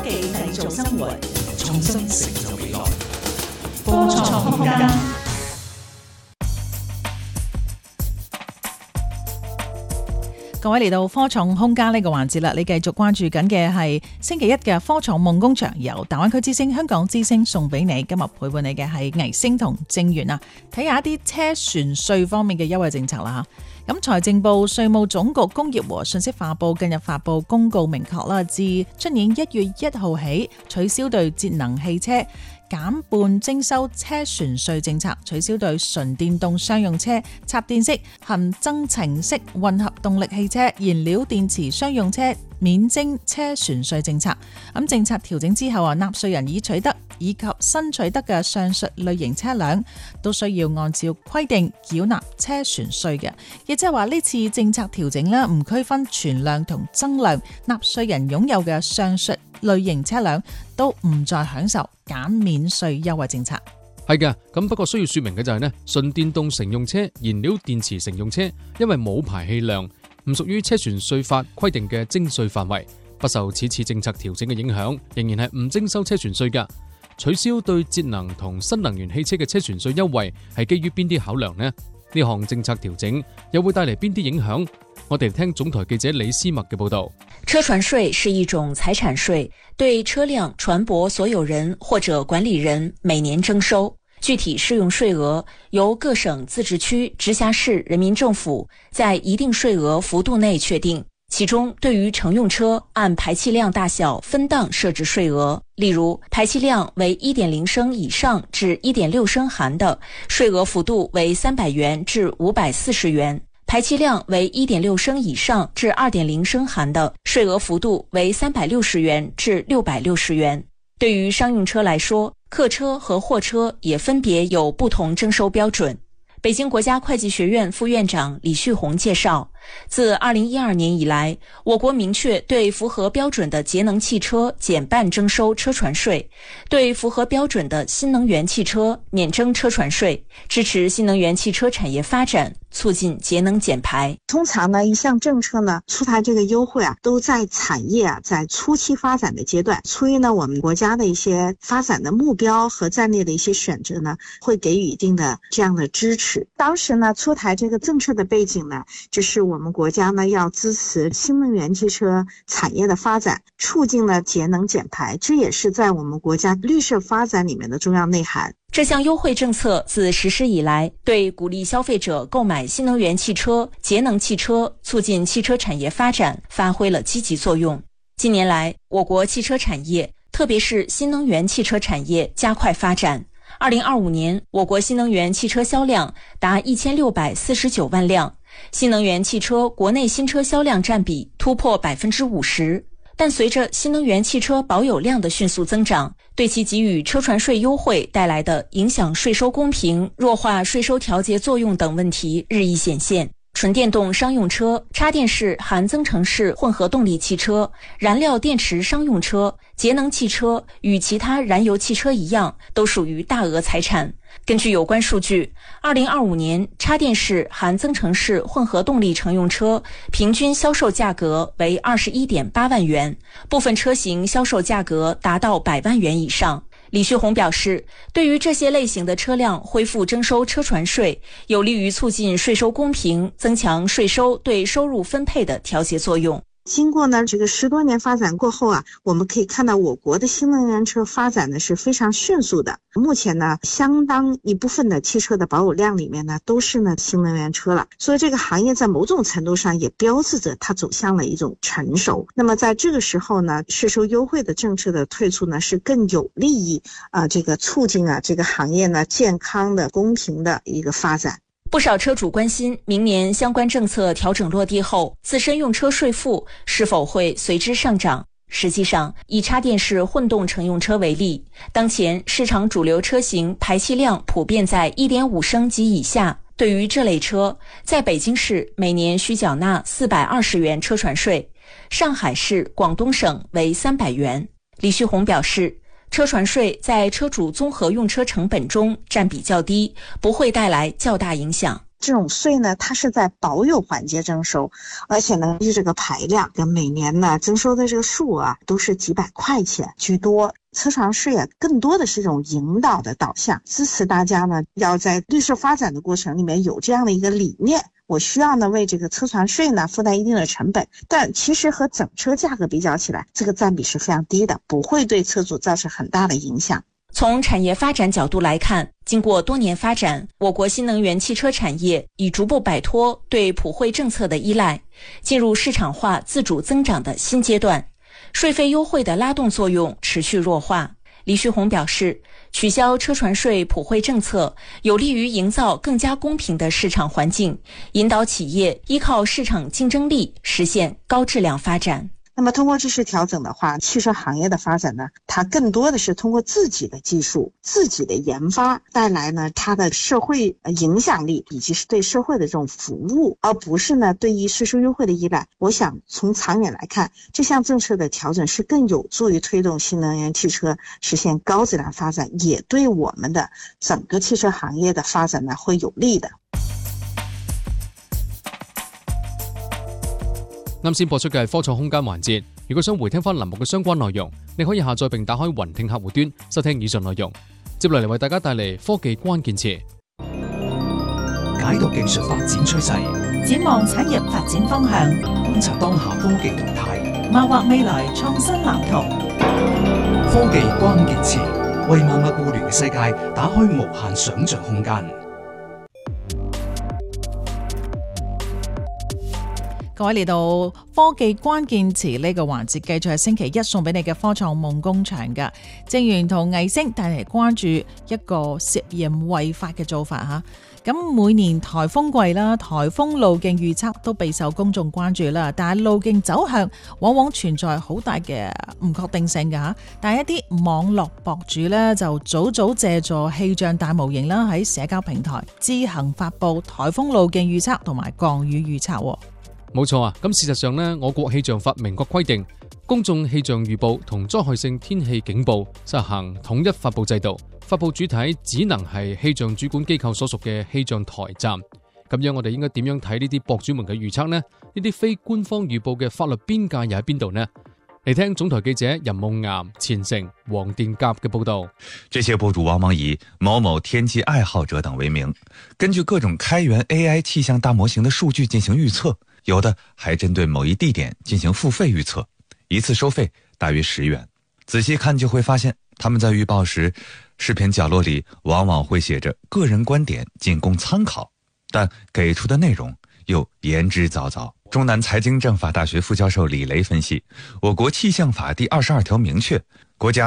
技製造生活，創新成就未來。科創空間。各位嚟到科創空間呢個環節啦，你繼續關注緊嘅係星期一嘅科創夢工場，由大灣區之星、香港之星送俾你。今日陪伴你嘅係倪星同正源啊，睇下一啲車船稅方面嘅優惠政策啦吓。咁財政部、稅務總局、工業和信息化部近日發布公告，明確啦，自出年1月1號起取消對節能汽車減半徵收車船稅政策，取消對純電動商用車、插電式、含增程式混合動力汽車、燃料電池商用車免徵車船稅政策。咁政策調整之後啊，納稅人已取得以及新取得嘅上述類型車輛都需要按照規定繳納車船稅嘅，亦即係話呢次政策調整呢，唔區分存量同增量，納稅人擁有嘅上述類型車輛都唔再享受減免稅優惠政策。 係嘅，咁不過需要說明嘅就係呢，純電動乘用車、燃料電池乘用車因為冇排氣量，唔屬於車船稅法規定嘅徵稅範圍，不受此次政策調整嘅影響，仍然係唔徵收車船稅嘅。取消對節能同新能源汽車嘅車船稅優惠係基於邊啲考量呢？呢項政策調整又會帶嚟邊啲影響？我哋聽總台記者李思默嘅報道。 車船稅是一種財產稅，對車輛、船舶所有人或者管理人每年徵收，具體適用稅額由各省、自治區、直轄市人民政府在一定稅額幅度內確定。其中對於乘用車按排氣量大小分檔設置稅額，例如排氣量為 1.0 升以上至 1.6 升含的，稅額幅度為300元至540元；排氣量為 1.6 升以上至 2.0 升含的，稅額幅度為360元至660元。對於商用車來說，客車和貨車也分別有不同徵收標準。北京國家會計學院副院長李旭紅介紹，自2012年以來，我國明確對符合標準的節能汽車減半徵收車船稅，對符合標準的新能源汽車免徵車船稅，支持新能源汽車產業發展，促進節能減排。 通常呢，一項政策呢出台這個優惠啊，都在產業啊在初期發展的階段，出於呢我們國家的一些發展的目標和戰略的一些選擇呢，會給予一定的這樣的支持。當時呢出台這個政策的背景呢，就是我們國家呢要支持新能源汽車產業的發展，促進了節能減排，這也是在我們國家綠色發展裡面的重要內涵。 這項優惠政策自實施以來，對鼓勵消費者購買新能源汽車、節能汽車，促進汽車產業發展發揮了積極作用。近年來，我國汽車產業，特別是新能源汽車產業加快發展。2025年，我國新能源汽車銷量達1649萬輛，新能源汽車國內新車銷量佔比突破50%。但隨着新能源汽車保有量的迅速增長，對其給予車船稅優惠帶來的影響稅收公平、弱化稅收調節作用等問題日益顯現。純電動商用車、插電式含增程式混合動力汽車、燃料電池商用車、節能汽車與其他燃油汽車一樣，都屬於大額財產。根據有關數據，2025年插電式含增程式混合動力乘用車平均銷售價格為 21.8 萬元，部分車型銷售價格達到100萬元以上。李旭紅表示，對於這些類型的車輛恢復徵收車船稅，有利於促進稅收公平，增強稅收對收入分配的調節作用。 經過呢這個10多年發展過後啊，我們可以看到我國的新能源車發展呢是非常迅速的。目前呢，相當一部分的汽車的保有量裡面呢都是呢新能源車了，所以這個行業在某種程度上也標誌着它走向了一種成熟。那麼在這個時候呢，稅收優惠的政策的退出呢是更有利於這個促進這個行業呢健康的、公平的一個發展。 不少車主關心明年相關政策調整落地後，自身用車稅負是否會隨之上漲。實際上，以插電式混動乘用車為例，當前市場主流車型排氣量普遍在 1.5 升及以下，對於這類車，在北京市每年需繳納420元車船稅，上海市、廣東省為300元。李旭紅表示，車船稅在車主綜合用車成本中佔比較低，不會帶來較大影響。 这种税呢，它是在保有环节征收，而且呢，这个排量跟每年呢征收的这个数啊，都是几百块钱居多。车船税啊，更多的是一种引导的导向，支持大家呢要在绿色发展的过程里面有这样的一个理念。我需要呢为这个车船税呢负担一定的成本，但其实和整车价格比较起来，这个占比是非常低的，不会对车主造成很大的影响。 从产业发展角度来看，经过多年发展，我国新能源汽车产业已逐步摆脱对普惠政策的依赖，进入市场化自主增长的新阶段，税费优惠的拉动作用持续弱化。李旭红表示，取消车船税普惠政策有利于营造更加公平的市场环境，引导企业依靠市场竞争力实现高质量发展。 那么通过这次调整的话，汽车行业的发展呢，它更多的是通过自己的技术、自己的研发带来呢它的社会影响力以及是对社会的这种服务，而不是呢对于税收优惠的依赖。我想从长远来看，这项政策的调整是更有助于推动新能源汽车实现高质量发展，也对我们的整个汽车行业的发展呢会有利的。 啱先播出嘅係科創空間環節，如果想回聽翻欄目嘅相關內容，你可以下載並打開雲聽客戶端收聽以上內容。接落嚟為大家帶嚟科技關鍵詞， 解讀技術發展趨勢， 展望產業發展方向， 觀察當下科技動態， 謀劃未來創新藍圖。 科技關鍵詞為萬物互聯嘅世界打開無限想像空間。 各位嚟到科技關鍵詞呢個環節，繼續係星期一送俾你嘅科創夢工場㗎。正源同藝星帶嚟關注一個涉嫌違法嘅做法嚇。咁每年颱風季啦，颱風路徑預測都備受公眾關注啦，但係路徑走向往往存在好大嘅唔確定性㗎嚇。但係一啲網絡博主呢，就早借助氣象大模型啦，喺社交平台自行發布颱風路徑預測同埋降雨預測喎。 冇錯啊！咁事實上呢，我國氣象法明確規定，公眾氣象預報同災害性天氣警報實行統一發布制度，發布主體只能係氣象主管機構所屬嘅氣象台站。咁樣我哋應該點樣睇呢啲博主們嘅預測呢？呢啲非官方預報嘅法律邊界又喺邊度呢？嚟聽總台記者任夢岩、錢成、黃殿甲嘅報導。 這些博主往往以某某天氣愛好者等為名，根據各種開源 AI 氣象大模型的數據進行預測，有的還針對某一地點進行付費預測，一次收費大約10元。仔細看就會發現，他們在預報時，視頻角落裡往往會寫着個人觀點僅供參考，但給出的內容又言之鑿鑿。中南財經政法大學副教授李雷分析，我國氣象法第22條明確，國家